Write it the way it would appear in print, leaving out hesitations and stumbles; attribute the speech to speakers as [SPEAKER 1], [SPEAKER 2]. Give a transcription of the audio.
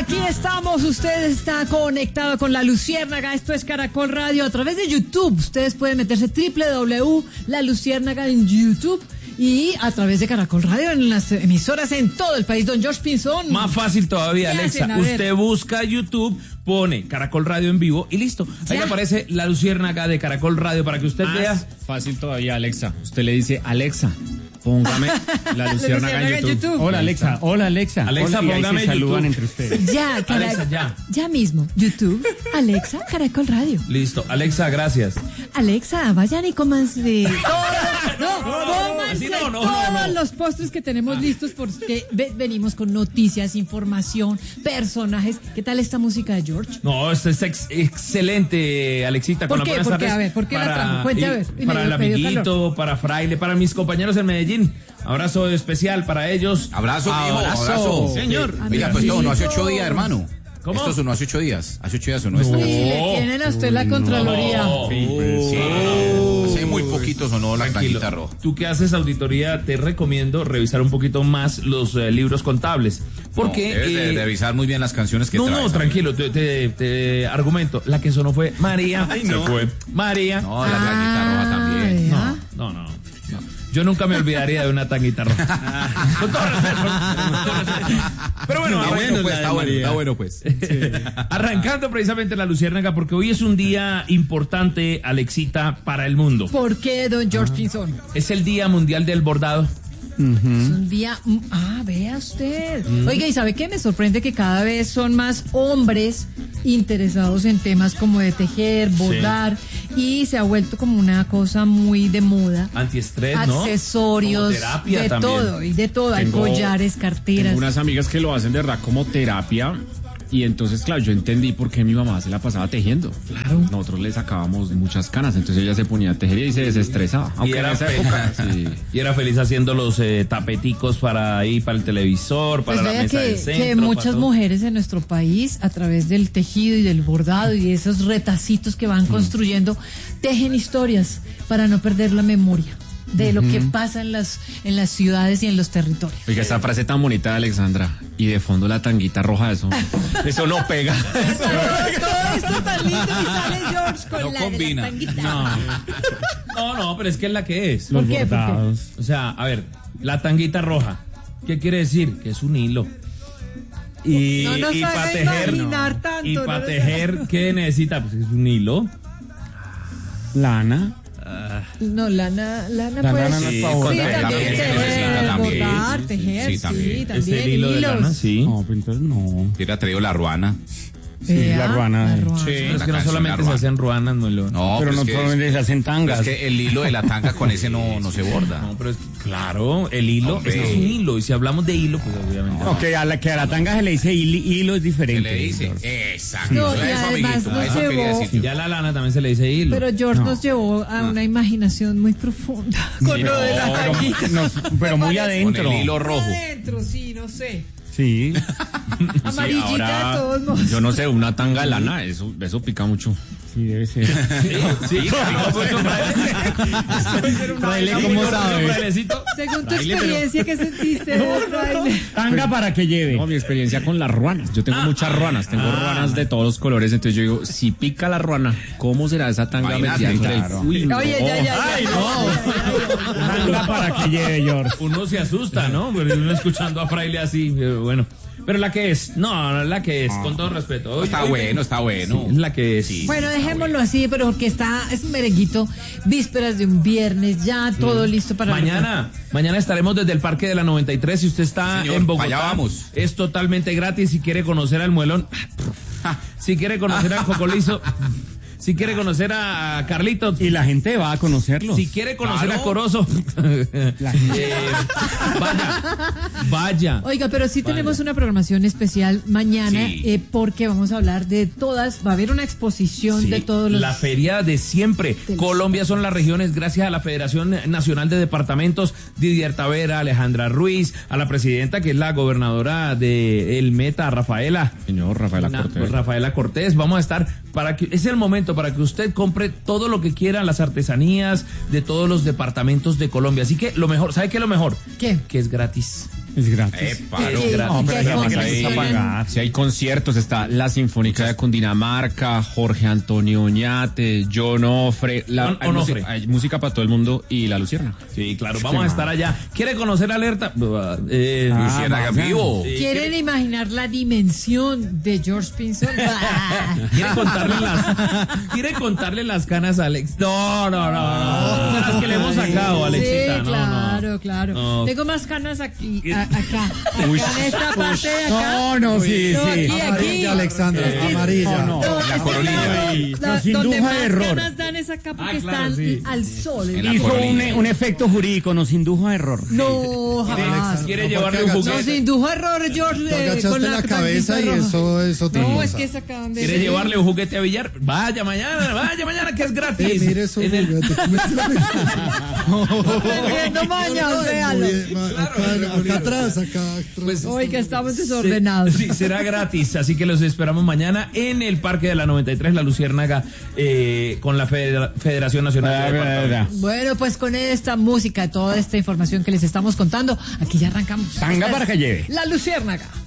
[SPEAKER 1] Aquí estamos, usted está conectado con La Luciérnaga, esto es Caracol Radio a través de YouTube. Ustedes pueden meterse La Luciérnaga en YouTube y a través de Caracol Radio en las emisoras en todo el país. Don George Pinzón.
[SPEAKER 2] Más fácil todavía, Alexa.
[SPEAKER 1] Hacen?
[SPEAKER 2] Usted busca YouTube, pone Caracol Radio en vivo y listo. Ahí le aparece La Luciérnaga de Caracol Radio para que usted vea.
[SPEAKER 3] Fácil todavía, Alexa. Usted le dice, Alexa, póngame La Luciérnaga en YouTube.
[SPEAKER 4] Hola, Alexa. Hola, Alexa.
[SPEAKER 2] Alexa,
[SPEAKER 4] Hola,
[SPEAKER 2] póngame
[SPEAKER 4] y ahí se saludan
[SPEAKER 2] YouTube.
[SPEAKER 4] entre ustedes.
[SPEAKER 1] Ya,
[SPEAKER 2] Alexa,
[SPEAKER 1] ya mismo. YouTube, Alexa, Caracol Radio.
[SPEAKER 2] Listo. Alexa, gracias.
[SPEAKER 1] Alexa, vayan y cómanse cómanse todos los postres que tenemos listos porque venimos con noticias, información, personajes. ¿Qué tal esta música de George?
[SPEAKER 2] No, esto es excelente, Alexita.
[SPEAKER 1] ¿Por
[SPEAKER 2] con
[SPEAKER 1] qué?
[SPEAKER 2] las buenas
[SPEAKER 1] ¿Por qué?
[SPEAKER 2] tardes
[SPEAKER 1] A ver, ¿por qué la trajo? Cuente, a ver.
[SPEAKER 2] Para el
[SPEAKER 1] Me dio
[SPEAKER 2] amiguito,
[SPEAKER 1] calor.
[SPEAKER 2] para Fraile, para mis compañeros en Medellín. Abrazo especial para ellos.
[SPEAKER 5] Abrazo, primo,
[SPEAKER 2] Abrazo.
[SPEAKER 5] señor.
[SPEAKER 1] Sí.
[SPEAKER 5] Oiga, pues esto sonó hace 8 días, hermano.
[SPEAKER 2] ¿Cómo?
[SPEAKER 5] Esto sonó hace 8 días. Hace 8 días sonó esto.
[SPEAKER 1] Uy, le tienen a usted la Contraloría.
[SPEAKER 5] Sí. Hace muy poquito sonó la
[SPEAKER 2] Tranquilo.
[SPEAKER 5] tanguita roja.
[SPEAKER 2] Tú que haces auditoría, te recomiendo revisar un poquito más los libros contables. Porque
[SPEAKER 5] Debes de revisar muy bien las canciones que traes.
[SPEAKER 2] no, tranquilo, te argumento. La que sonó fue María. Se fue. María.
[SPEAKER 5] No, la tanguita roja también.
[SPEAKER 1] ¿ya?
[SPEAKER 2] No. Yo nunca me olvidaría de una tanguita roja. Con todo respeto. Pero bueno,
[SPEAKER 5] Está bueno, pues.
[SPEAKER 2] arrancando precisamente La Luciérnaga, porque hoy es un día importante, Alexita, para el mundo.
[SPEAKER 1] ¿Por qué, don George Pinzón?
[SPEAKER 2] Es el Día Mundial del Bordado.
[SPEAKER 1] Es un día... vea usted. Oiga, ¿y sabe qué? Me sorprende que cada vez son más hombres interesados en temas como de tejer, bordar, y se ha vuelto como una cosa muy de moda.
[SPEAKER 2] Antiestrés, ¿no?
[SPEAKER 1] Accesorios,
[SPEAKER 2] Como terapia
[SPEAKER 1] de
[SPEAKER 2] también.
[SPEAKER 1] todo, y de todo. Hay collares, carteras.
[SPEAKER 3] Tengo unas amigas que lo hacen de verdad como terapia. Y entonces, claro, yo entendí por qué mi mamá se la pasaba tejiendo. Claro. Nosotros le sacábamos muchas canas, entonces ella se ponía a tejer y se desestresaba. Aunque
[SPEAKER 2] era
[SPEAKER 3] en esa época, sí.
[SPEAKER 2] Y era feliz haciendo los tapeticos para ahí, para el televisor, para
[SPEAKER 1] Pues
[SPEAKER 2] la
[SPEAKER 1] vea
[SPEAKER 2] mesa del
[SPEAKER 1] que
[SPEAKER 2] centro.
[SPEAKER 1] muchas
[SPEAKER 2] para todo.
[SPEAKER 1] mujeres en nuestro país, a través del tejido y del bordado y de esos retacitos que van construyendo, tejen historias para no perder la memoria de lo que pasa en las ciudades y en los territorios.
[SPEAKER 3] Oiga, esa frase tan bonita de Alexandra. Y de fondo la tanguita roja, eso no pega.
[SPEAKER 1] Todo esto tan lindo y sale George con
[SPEAKER 5] No
[SPEAKER 1] la
[SPEAKER 5] combina.
[SPEAKER 1] de la tanguita.
[SPEAKER 2] No, pero es que es la que es.
[SPEAKER 1] ¿Por qué?
[SPEAKER 2] O sea, a ver, la tanguita roja, ¿qué quiere decir? Que es un hilo. Y,
[SPEAKER 1] No nos
[SPEAKER 2] y
[SPEAKER 1] haga
[SPEAKER 2] para tejer,
[SPEAKER 1] imaginar tanto,
[SPEAKER 2] y
[SPEAKER 1] no
[SPEAKER 2] para
[SPEAKER 1] nos
[SPEAKER 2] tejer, ¿qué necesita? Pues es un hilo.
[SPEAKER 4] Lana.
[SPEAKER 1] No, lana
[SPEAKER 4] La
[SPEAKER 1] pues.
[SPEAKER 4] lana no es para bordar.
[SPEAKER 1] Sí, también
[SPEAKER 5] También se necesita,
[SPEAKER 1] tejer,
[SPEAKER 5] también.
[SPEAKER 1] bordar, tejer,
[SPEAKER 5] Sí, también.
[SPEAKER 2] Es el hilo de lana, sí.
[SPEAKER 4] No, pero entonces no.
[SPEAKER 5] Hubiera traído la ruana.
[SPEAKER 4] Sí, la ruana.
[SPEAKER 2] Pero es
[SPEAKER 5] La
[SPEAKER 2] que no
[SPEAKER 5] canción
[SPEAKER 2] solamente
[SPEAKER 5] La
[SPEAKER 2] se
[SPEAKER 5] Ruana.
[SPEAKER 2] hacen ruanas, no lo.
[SPEAKER 5] No,
[SPEAKER 4] Pero no
[SPEAKER 5] pues que
[SPEAKER 4] solamente se hacen tangas.
[SPEAKER 5] es que el hilo de la tanga con ese no se borda.
[SPEAKER 2] No, pero es claro, el hilo,
[SPEAKER 5] Hombre.
[SPEAKER 2] es un hilo, y si hablamos de hilo, pues obviamente.
[SPEAKER 4] No, que a la tanga se le dice hilo es
[SPEAKER 5] Se
[SPEAKER 4] diferente.
[SPEAKER 5] le dice. Exacto.
[SPEAKER 1] No,
[SPEAKER 5] Eso,
[SPEAKER 1] y además
[SPEAKER 5] amiguito,
[SPEAKER 1] nos
[SPEAKER 5] eso quería
[SPEAKER 1] llevó-
[SPEAKER 5] decir yo.
[SPEAKER 2] Ya la lana también se le dice hilo.
[SPEAKER 1] Pero George nos llevó a una imaginación muy profunda con lo de la tanguita.
[SPEAKER 4] Pero muy
[SPEAKER 5] Con
[SPEAKER 4] adentro.
[SPEAKER 5] el hilo rojo.
[SPEAKER 1] Adentro, sí, no sé.
[SPEAKER 4] Sí.
[SPEAKER 1] Amarillita de todos modos.
[SPEAKER 3] Yo no sé, una tanga de lana, eso pica mucho.
[SPEAKER 4] Sí, debe ser.
[SPEAKER 2] Sí,
[SPEAKER 4] Fraile, ¿cómo sabe?
[SPEAKER 1] Según tu experiencia, ¿qué sentiste, Fraile?
[SPEAKER 4] Tanga para que lleve.
[SPEAKER 3] No, mi experiencia con las ruanas. Yo tengo muchas ruanas, tengo ruanas de todos los colores. Entonces yo digo, si pica la ruana, ¿cómo será esa tanga
[SPEAKER 5] Imagínate,
[SPEAKER 3] metida entre
[SPEAKER 4] claro.
[SPEAKER 3] el Uy, no.
[SPEAKER 1] Oye, ya.
[SPEAKER 2] Ay, no.
[SPEAKER 4] Tanga para que lleve, George.
[SPEAKER 2] Uno se asusta, ¿no? Pero uno escuchando a Fraile así, bueno. Pero la que es, la que es, con todo respeto. Hoy-
[SPEAKER 5] Está
[SPEAKER 2] hoy-
[SPEAKER 5] bueno, está bueno.
[SPEAKER 2] Es la que es.
[SPEAKER 5] Sí.
[SPEAKER 1] Bueno, dejémoslo así, pero porque es un merenguito, vísperas de un viernes, ya todo listo para...
[SPEAKER 2] Mañana estaremos desde el Parque de la 93. Si usted está
[SPEAKER 5] Señor,
[SPEAKER 2] en Bogotá,
[SPEAKER 5] allá vamos.
[SPEAKER 2] es totalmente gratis. Si quiere conocer al muelón, si quiere conocer al Cocolizo, si quiere conocer a Carlitos,
[SPEAKER 4] Y la gente va a conocerlo.
[SPEAKER 2] si quiere conocer
[SPEAKER 5] Claro.
[SPEAKER 2] a Corozo,
[SPEAKER 4] La gente-
[SPEAKER 2] vaya.
[SPEAKER 1] Oiga, pero sí tenemos una programación especial mañana,
[SPEAKER 5] Sí.
[SPEAKER 1] porque vamos a hablar de todas, va a haber una exposición
[SPEAKER 2] Sí,
[SPEAKER 1] de todos los...
[SPEAKER 2] la feria de siempre. Colombia son las regiones, gracias a la Federación Nacional de Departamentos, Didier Tavera, Alejandra Ruiz, a la presidenta que es la gobernadora de El Meta, Rafaela.
[SPEAKER 3] Señor Rafaela
[SPEAKER 2] Pues
[SPEAKER 3] Cortés.
[SPEAKER 2] Rafaela Cortés, vamos a estar es el momento para que usted compre todo lo que quiera, las artesanías de todos los departamentos de Colombia. Así que lo mejor, ¿sabe qué es lo mejor?
[SPEAKER 1] ¿Qué?
[SPEAKER 2] Que es gratis.
[SPEAKER 4] Es gratis.
[SPEAKER 3] No, pero
[SPEAKER 1] ¿Qué
[SPEAKER 3] además
[SPEAKER 1] condiciones?
[SPEAKER 3] si hay conciertos, está la Sinfónica de Cundinamarca, Jorge Antonio Oñate, John Ofre,
[SPEAKER 2] Onofre.
[SPEAKER 3] hay música para todo el mundo y la Lucierna.
[SPEAKER 2] Sí, claro, vamos a estar allá. ¿Quiere conocer Alerta?
[SPEAKER 5] Luciérnaga vivo.
[SPEAKER 2] Sí,
[SPEAKER 1] ¿Quieren imaginar la dimensión de George Pinson?
[SPEAKER 2] ¿Quiere contarle las canas a Alex? No. Las que le hemos sacado, Alexita.
[SPEAKER 1] Sí, claro.
[SPEAKER 2] No.
[SPEAKER 1] Tengo más canas aquí, acá en esta parte de acá.
[SPEAKER 4] No, sí,
[SPEAKER 1] No,
[SPEAKER 4] sí.
[SPEAKER 1] aquí.
[SPEAKER 6] Alexandra, amarilla.
[SPEAKER 4] No,
[SPEAKER 1] No,
[SPEAKER 5] la
[SPEAKER 1] este
[SPEAKER 5] coronilla.
[SPEAKER 1] lado,
[SPEAKER 4] Nos indujo
[SPEAKER 1] donde
[SPEAKER 4] a
[SPEAKER 1] más
[SPEAKER 4] error.
[SPEAKER 1] ganas dan es acá porque
[SPEAKER 2] claro,
[SPEAKER 1] están
[SPEAKER 2] sí.
[SPEAKER 1] al sol.
[SPEAKER 5] En la
[SPEAKER 4] Hizo
[SPEAKER 5] coronilla.
[SPEAKER 4] un efecto jurídico, nos indujo a error.
[SPEAKER 1] No, jamás.
[SPEAKER 2] ¿Quiere
[SPEAKER 6] No,
[SPEAKER 2] llevarle un
[SPEAKER 6] porque
[SPEAKER 1] No,
[SPEAKER 2] juguete?
[SPEAKER 1] sin indujo a error, George.
[SPEAKER 6] Te agachaste la cabeza y eso es otra
[SPEAKER 1] No,
[SPEAKER 6] cosa.
[SPEAKER 1] es que es acá donde.
[SPEAKER 2] ¿Quiere llevarle un juguete a Villar? Vaya mañana que es gratis.
[SPEAKER 6] Mire eso, juguete.
[SPEAKER 1] No mañas, véalo.
[SPEAKER 6] Acá atrás.
[SPEAKER 2] Pues,
[SPEAKER 1] Hoy que estamos desordenados.
[SPEAKER 2] Sí, será gratis, así que los esperamos mañana en el Parque de la 93, La Luciérnaga, con la Federación Nacional de Departamentos.
[SPEAKER 1] Bueno, pues con esta música, toda esta información que les estamos contando, aquí ya arrancamos.
[SPEAKER 4] Tanga para que lleve.
[SPEAKER 1] La Luciérnaga.